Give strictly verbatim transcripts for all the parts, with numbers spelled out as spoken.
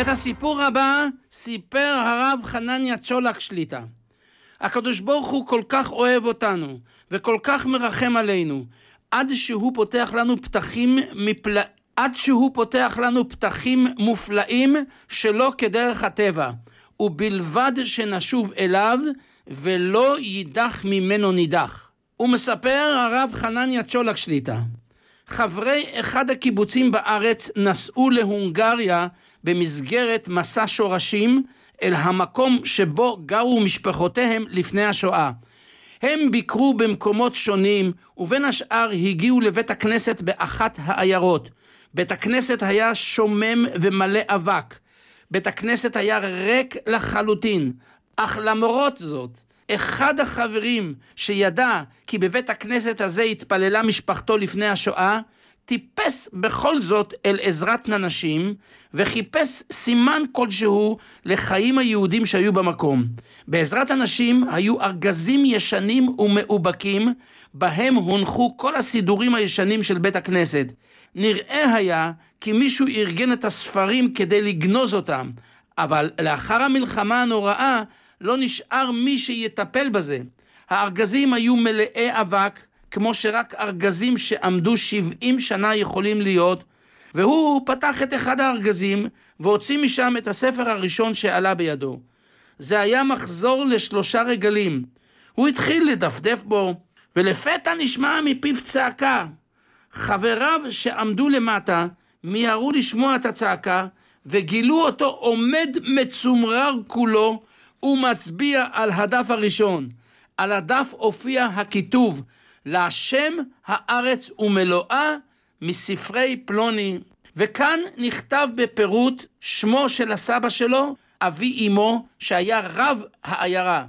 את הסיפור הבא סיפר הרב חנניה צ'ולק שליטה. הקדוש ברוך הוא כל כך אוהב אותנו וכל כך מרחם עלינו, עד שהוא פותח לנו פתחים מפל... עד שהוא פותח לנו פתחים מופלאים שלא כדרך הטבע, ובלבד שנשוב אליו ולא יידח ממנו נידח. הוא מספר הרב חנניה צ'ולק שליטה, חברי אחד הקיבוצים בארץ נסעו להונגריה במסגרת מסע שורשים אל המקום שבו גרו משפחותיהם לפני השואה. הם ביקרו במקומות שונים, ובין השאר הגיעו לבית הכנסת באחת העיירות. בית הכנסת היה שומם ומלא אבק. בית הכנסת היה ריק לחלוטין, אך למרות זאת, אחד החברים שידע כי בבית הכנסת הזה התפללה משפחתו לפני השואה, טיפס בכל זאת אל עזרת אנשים, וחיפש סימן כלשהו לחיים היהודים שהיו במקום. בעזרת אנשים היו ארגזים ישנים ומאובקים, בהם הונחו כל הסידורים הישנים של בית הכנסת. נראה היה כי מישהו ארגן את הספרים כדי לגנוז אותם, אבל לאחר המלחמה הנוראה לא נשאר מי שיטפל בזה. הארגזים היו מלאי אבק, כמו שרק ארגזים שעמדו שבעים שנה יכולים להיות, והוא פתח את אחד הארגזים והוציא משם את הספר הראשון שעלה בידו. זה היה מחזור לשלושה רגלים. הוא התחיל לדפדף בו, ולפתע נשמע מפיו צעקה. חבריו שעמדו למטה מיהרו לשמוע את הצעקה, וגילו אותו עומד מצומרר כולו ומצביע על הדף הראשון. על הדף הופיע הכיתוב, להשם הארץ ומלואה מספרי פלוני, וכאן נכתב בפירוט שמו של הסבא שלו, אבי אמו, שהיה רב העיירה.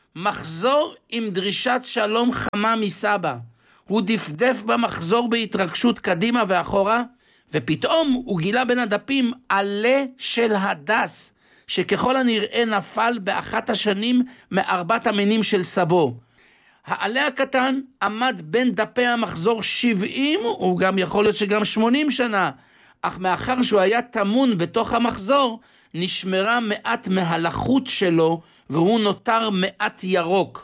מחזור עם דרישת שלום חמה מסבא. הוא דפדף במחזור בהתרגשות קדימה ואחורה, ופתאום הוא גילה בין הדפים עלה של הדס, שככל הנראה נפל באחת השנים מארבעת המינים של סבו. העלה הקטן עמד בין דפי המחזור שבעים, הוא גם יכול להיות שגם שמונים שנה, אך מאחר שהוא היה תמון בתוך המחזור, נשמרה מעט מהלחות שלו, והוא נותר מעט ירוק.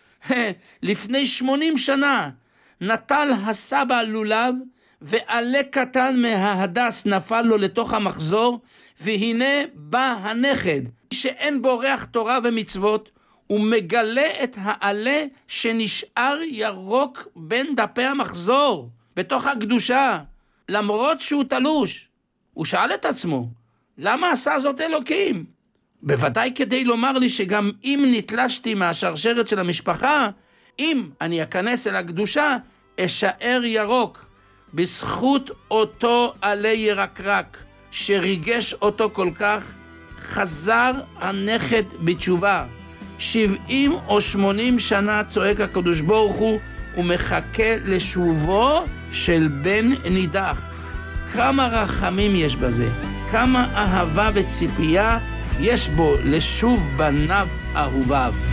לפני שמונים שנה נטל הסבא לולב, ועלה קטן מההדס נפל לו לתוך המחזור, והנה בא הנכד, שאין בו ריח תורה ומצוות, הוא מגלה את העלה שנשאר ירוק בין דפי המחזור, בתוך הקדושה, למרות שהוא תלוש. הוא שאל את עצמו, למה עשה זאת אלוקים? בוודאי כדי לומר לי שגם אם נתלשתי מהשרשרת של המשפחה, אם אני אכנס אל הקדושה, אשאר ירוק, בזכות אותו עלה ירקרק, שריגש אותו כל כך, חזר הנכד בתשובה. שבעים או שמונים שנה צועק הקדוש ברוך הוא, ומחכה לשובו של בן נידח. כמה רחמים יש בזה, כמה אהבה וציפייה יש בו לשוב בניו אהוביו.